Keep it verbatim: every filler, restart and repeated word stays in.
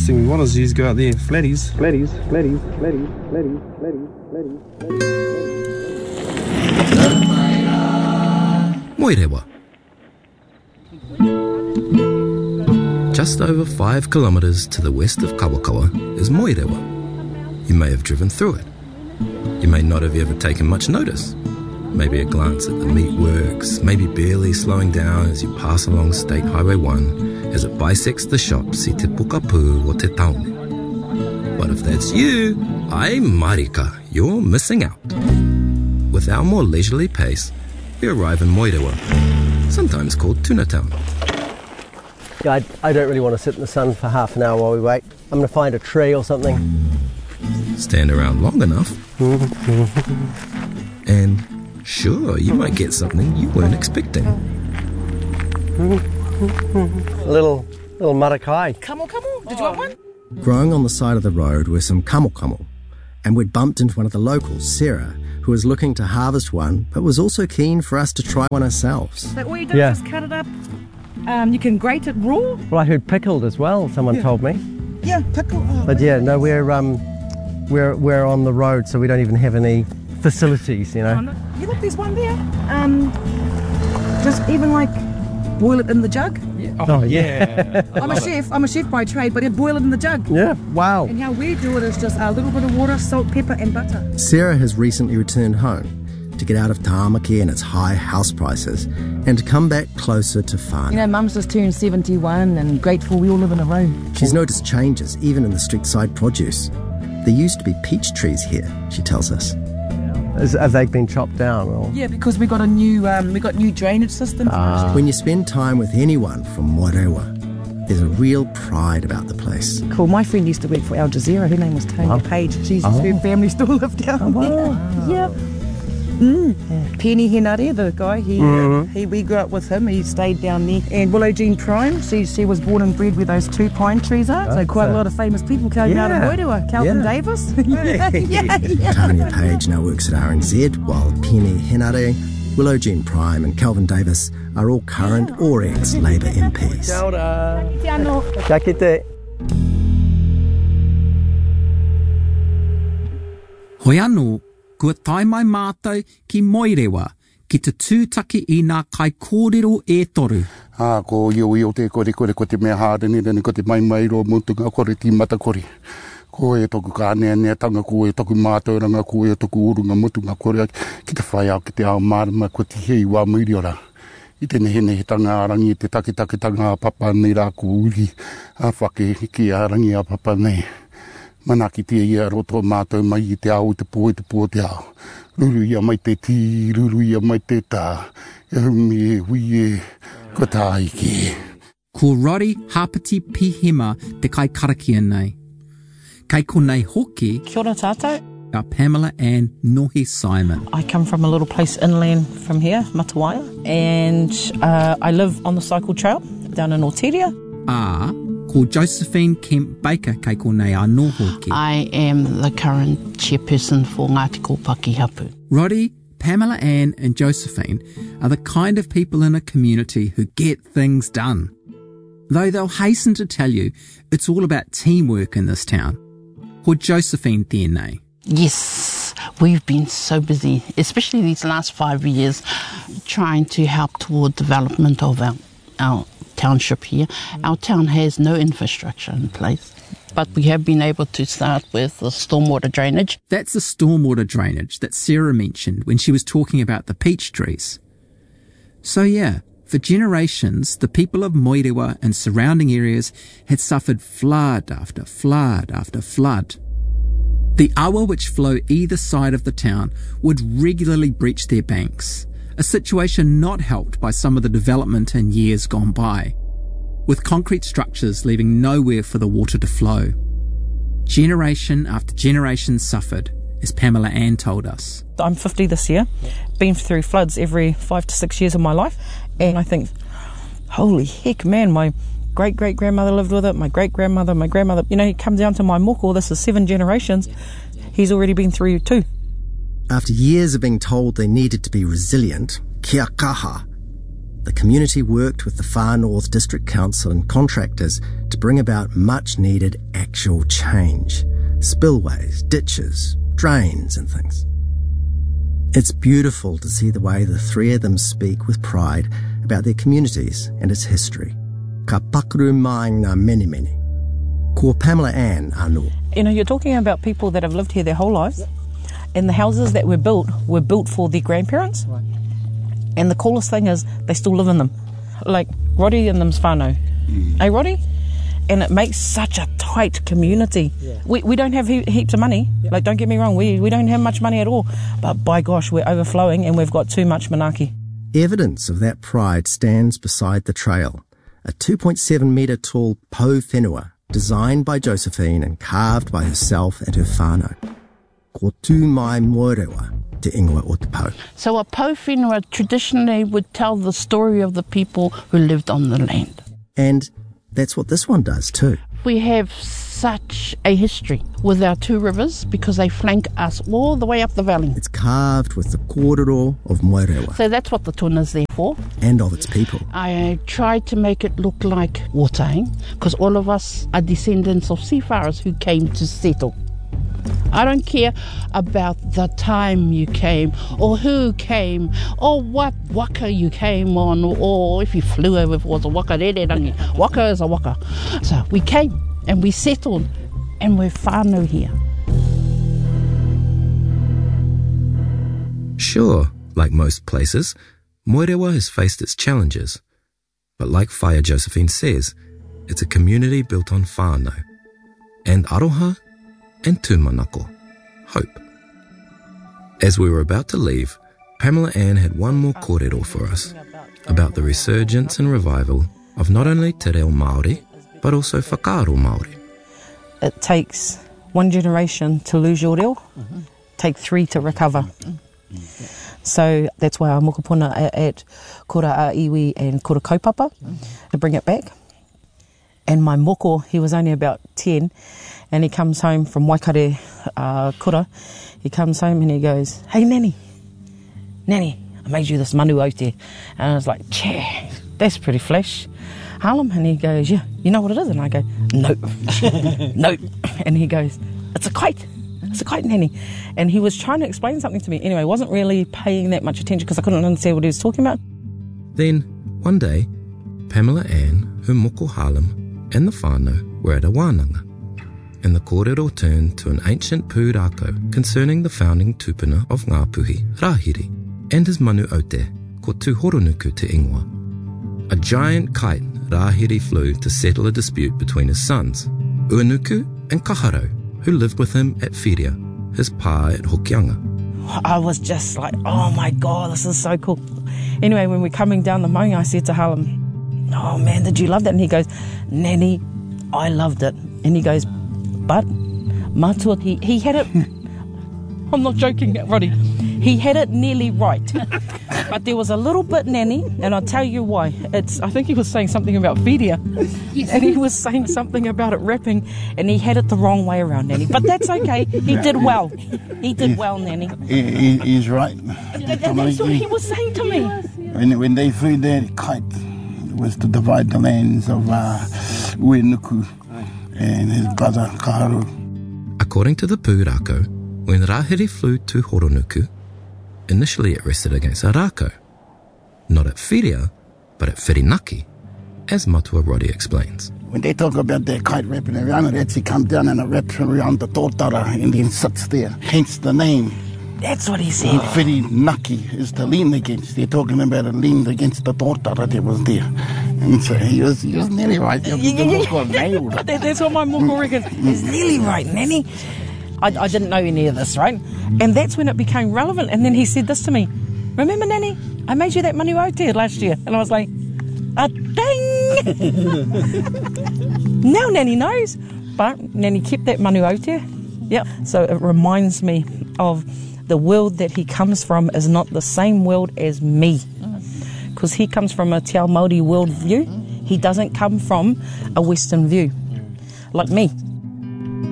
last thing we want is you to go out there flatties, flatties, flatties, flatties, flatties, flatties, flatties, flatties. Moerewa. Just over five kilometres to the west of Kawakawa is Moerewa. You may have driven through it. You may not have ever taken much notice. Maybe a glance at the meat works, maybe barely slowing down as you pass along State Highway one as it bisects the shops i te pukapu o te taone. But if that's you, ai marika, you're missing out. With our more leisurely pace, we arrive in Moerewa, sometimes called Tuna Town. Yeah, I, I don't really want to sit in the sun for half an hour while we wait. I'm going to find a tree or something. Stand around long enough and sure, you might get something you weren't expecting. A little, little marakai. Kamo kamo? Did you want one? Growing on the side of the road were some kamo kamo, and we'd bumped into one of the locals, Sarah, who was looking to harvest one, but was also keen for us to try one ourselves. So all you do Yeah. is just cut it up. Um, you can grate it raw. Well, I heard pickled as well, someone Yeah. told me. Yeah, pickle. Oh, But yeah, no, we're um, we're we're on the road, so we don't even have any facilities, you know. oh, no. You look, there's one there. Um, just even like boil it in the jug. Yeah. Oh, yeah. I'm a chef. I'm a chef by trade, but you boil it in the jug. Yeah, wow. And how we do it is just a little bit of water, salt, pepper, and butter. Sarah has recently returned home to get out of Tāmaki and its high house prices and to come back closer to whānau. You know, Mum's just turned seventy-one and grateful we all live in a row. She's noticed changes even in the street side produce. There used to be peach trees here, she tells us. Has, have they been chopped down? Or? Yeah, because we got a new um, we got new drainage system. Ah. When you spend time with anyone from Moerewa, there's a real pride about the place. Cool. My friend used to work for Al Jazeera. Her name was Tony Wow. Page. She's Oh. her family still lived down Oh, wow. there. Yeah. Mm. Penny Henare, the guy, he, Mhm. he we grew up with him. He stayed down there. And Willow Jean Prime, she she was born and bred where those two pine trees are. So That's quite a a- lot of famous people came out of Yeah. Moerewa. Calvin Yeah. Davis. yeah, yeah, yeah. Tanya Page now works at R N Z, while Penny Henare, Willow Jean Prime and Calvin Davis are all current or ex-Labour M Ps. Kia ora. Te ano. Kia kite. Hoi anō, kua tai mai mātou ki Moerewa, ki te tūtaki i nā kai kōrero e toru. Ah, ko io io te kore kore ko te mea hārene, rene ko te mai mai ro mutunga kore ti mata kore. Ko e toku ka nea nea tanga, ko e toku mātauranga, ko e toku urunga mutunga kore, ki te whai au ki te ao mārama, ko te hei wā muri ora. I tēne hene he tanga arangi, te take take tanga a papa nei rā ko uri, a whake ki arangi a papa nei. Mana ki te ia roto mātou mai i te ao, te pō, te pō te ao. Ruru ia mai te tī, ruru ia mai te tā. E humi e hui e, ko tā iki. Ko Rori Hapati Pihema te kai karakia nei. Kei konei hoki, Kia ora tātou. a Pamela Ann Nohi Simon. I come from a little place inland from here, Matawaya, and uh, I live on the cycle trail down in Oteria. A, ko Josephine Kemp Baker kei konei anō hoki. I am the current chairperson for Ngāti Kōpaki Hapu. Roddy, Pamela Ann and Josephine are the kind of people in a community who get things done. Though they'll hasten to tell you it's all about teamwork in this town. Ko Josephine tēnei. Yes, we've been so busy, especially these last five years, trying to help toward development of our, our township here. Our town has no infrastructure in place, but we have been able to start with the stormwater drainage. That's the stormwater drainage that Sarah mentioned when she was talking about the peach trees. So yeah, for generations, the people of Moerewa and surrounding areas had suffered flood after flood after flood. The awa which flow either side of the town would regularly breach their banks, a situation not helped by some of the development in years gone by, with concrete structures leaving nowhere for the water to flow. Generation after generation suffered, as Pamela Ann told us. I'm fifty this year, been through floods every five to six years of my life, and I think, holy heck, man, my great-great-grandmother lived with it, my great-grandmother, my grandmother, you know, he comes down to my moko, this is seven generations, he's already been through two. After years of being told they needed to be resilient, kia kaha, the community worked with the Far North District Council and contractors to bring about much-needed actual change. Spillways, ditches, drains and things. It's beautiful to see the way the three of them speak with pride about their communities and its history. Ka pakuru mai ngā mene mene. Ko Pamela Ann anō. You know, you're talking about people that have lived here their whole lives, and the houses that were built were built for their grandparents. Right. And the coolest thing is they still live in them. Like Roddy and them's whānau. Mm. Hey, Roddy? And it makes such a tight community. Yeah. We we don't have he- heaps of money. Yep. Like, don't get me wrong, we, we don't have much money at all. But by gosh, we're overflowing and we've got too much manaaki. Evidence of that pride stands beside the trail. A two point seven metre tall pou whenua, designed by Josephine and carved by herself and her whānau. Ko tū mai moerewa te ingoa o te pou. So a pou whenua traditionally would tell the story of the people who lived on the land. And that's what this one does too. We have such a history with our two rivers because they flank us all the way up the valley. It's carved with the kōrero of Moerewa. So that's what the tuna's there for. And of its people. I tried to make it look like Wotahing because all of us are descendants of seafarers who came to settle. I don't care about the time you came or who came or what waka you came on or if you flew over if it was a waka rererangi. Waka is a waka. So we came and we settled and we're whānau here. Sure, like most places, Moerewa has faced its challenges. But like Whaia Josephine says, it's a community built on whānau. And aroha and tūmanako, hope. As we were about to leave, Pamela Ann had one more kōrero for us about the resurgence and revival of not only te reo Māori, but also whakaaro Māori. It takes one generation to lose your reo, mm-hmm. take three to recover. Mm-hmm. So that's why I'm mokopuna at, at Kura a Iwi and Kura Kaupapa mm-hmm. to bring it back. And my moko, he was only about ten, and he comes home from Waikare uh, Kura. He comes home and he goes, "Hey, Nanny, Nanny, I made you this manu out there." And I was like, "Cheh, that's pretty flesh." Harlem, and he goes, "Yeah, you know what it is?" And I go, "Nope, nope." And he goes, "It's a kite, it's a kite, Nanny." And he was trying to explain something to me. Anyway, I wasn't really paying that much attention because I couldn't understand what he was talking about. Then, one day, Pamela Ann, her moko Harlem, and the whānau were at a wānanga, and the kōrero turned to an ancient pūrākau concerning the founding tupuna of Ngāpuhi, Rahiri, and his manu aute, ko tū horonuku te ingoa. A giant kite Rahiri flew to settle a dispute between his sons, Uanuku and Kaharau, who lived with him at Whiria, his pā at Hokianga. I was just like, oh my God, this is so cool. Anyway, when we're coming down the maunga, I said to Harlem, "Oh man, did you love that?" And he goes, "Nanny, I loved it." And he goes, "But matua, he, he had it." I'm not joking, Roddy. He had it nearly right. But there was a little bit, Nanny, and I'll tell you why. It's I think he was saying something about Whiria. Yes. And he was saying something about it wrapping, and he had it the wrong way around, Nanny. But that's okay. He did well. He did well, Nanny. He, he, he's right. That, that's what he was saying to me. When, when they flew their kite, was to divide the lands of uh, Uenuku and his brother Kaharu. According to the pūrākau, when Rahiri flew to Horonuku, initially it rested against a rākau, not at Whiria, but at Whirinaki, as Matua Roddy explains. When they talk about their kite wrapping around, it actually comes down and it wraps around the tōtara and then sits there, hence the name. That's what he said. Whirinaki is to lean against. They're talking about it leaned against the tōtara that was there. And so he was, he was nearly right. Yeah, yeah, yeah. Nailed it. That's what my moko reckons. He's nearly right, Nanny. I, I didn't know any of this, right? And that's when it became relevant. And then he said this to me. "Remember, Nanny, I made you that manu aotea last year." And I was like, "Ah, dang!" Now Nanny knows. But Nanny kept that manu aotea. Yep. So it reminds me of the world that he comes from is not the same world as me. Because he comes from a Te Ao Māori world view. He doesn't come from a Western view. Like me.